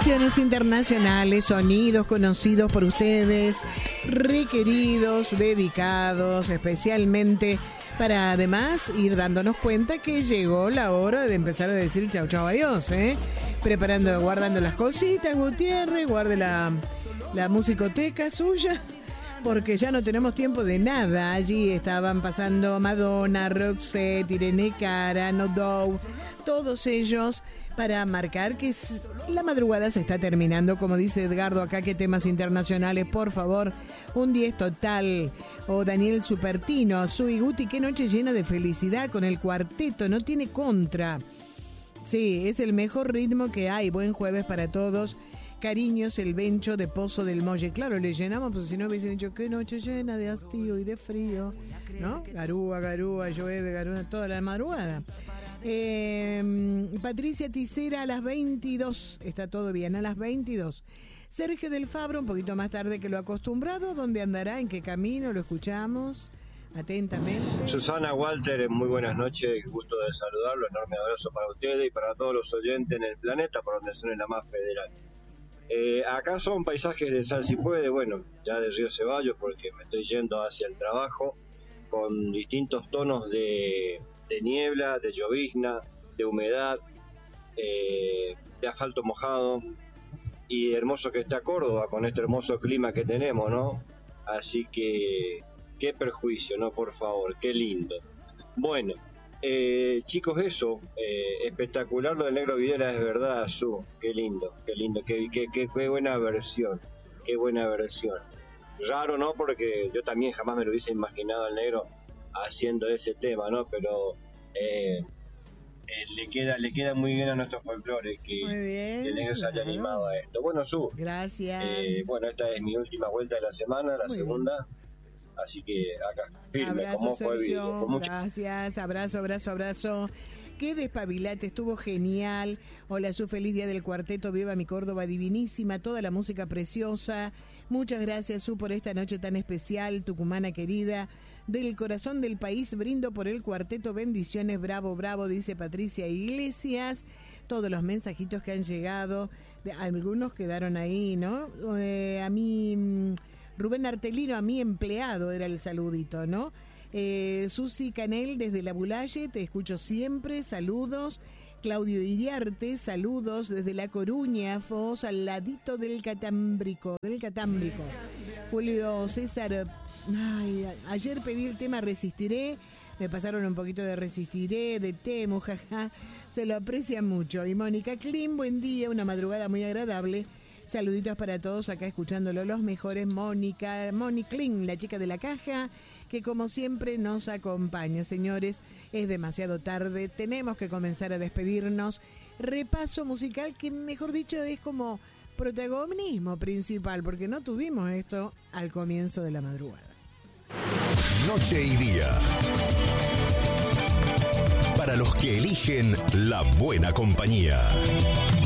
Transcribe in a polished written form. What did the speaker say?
Canciones internacionales, sonidos conocidos por ustedes, requeridos, dedicados especialmente para además ir dándonos cuenta que llegó la hora de empezar a decir chau chau adiós, preparando, guardando las cositas, Gutiérrez, guarde la musicoteca suya, porque ya no tenemos tiempo de nada. Allí estaban pasando Madonna, Roxette, Irene Cara, No Doubt, todos ellos para marcar que la madrugada se está terminando. Como dice Edgardo acá, que temas internacionales, por favor, un 10 total. O Daniel Supertino, Sui Guti, qué noche llena de felicidad con el cuarteto, no tiene contra. Sí, es el mejor ritmo que hay. Buen jueves para todos. Cariños, el Bencho de Pozo del Molle. Claro, le llenamos, pues si no hubiesen dicho qué noche llena de hastío y de frío, ¿no? Garúa, llueve, garúa, toda la madrugada. Patricia Ticera a las 22. Está todo bien, a las 22. Sergio del Fabro, un poquito más tarde que lo acostumbrado. ¿Dónde andará? ¿En qué camino? Lo escuchamos atentamente. Susana Walter, muy buenas noches, gusto de saludarlo, enorme abrazo para ustedes y para todos los oyentes en el planeta, por donde son en la más federal. Acá son paisajes de Sal Si Puede, bueno, ya de Río Ceballos, porque me estoy yendo hacia el trabajo, con distintos tonos de niebla, de llovizna, de humedad, de asfalto mojado, y hermoso que está Córdoba con este hermoso clima que tenemos, ¿no? Así que qué perjuicio, ¿no? Por favor, qué lindo. Bueno, chicos, eso, espectacular lo del Negro Videla, es verdad, qué lindo, qué buena versión, qué buena versión. Raro, ¿no? Porque yo también jamás me lo hubiese imaginado al Negro haciendo ese tema, ¿no? Pero le queda muy bien a nuestro folclore que el Negro se haya animado a esto. Bueno, gracias. Bueno, esta es mi última vuelta de la semana, la segunda. Así que acá, firme, abrazo, como fue Sergio, con gracias, abrazo. Qué despabilate, estuvo genial. Hola, su feliz día del cuarteto, viva mi Córdoba divinísima, toda la música preciosa. Muchas gracias, Su, por esta noche tan especial, tucumana querida. Del corazón del país brindo por el cuarteto, bendiciones, bravo, dice Patricia Iglesias. Todos los mensajitos que han llegado, algunos quedaron ahí, ¿no? A mí, Rubén Artelino, a mi empleado era el saludito, ¿no? Susi Canel desde La Bulaye, te escucho siempre, saludos. Claudio Iriarte, saludos desde La Coruña, Foz, al ladito del Catámbrico. Julio César, ayer pedí el tema Resistiré, me pasaron un poquito de Resistiré, de Temu, jaja, se lo aprecia mucho. Y Mónica Klim, buen día, una madrugada muy agradable. Saluditos para todos acá escuchándolo, los mejores. Moni Klim, la chica de la caja, que como siempre nos acompaña. Señores, es demasiado tarde, tenemos que comenzar a despedirnos. Repaso musical que, mejor dicho, es como protagonismo principal, porque no tuvimos esto al comienzo de la madrugada. Noche y día. Para los que eligen la buena compañía.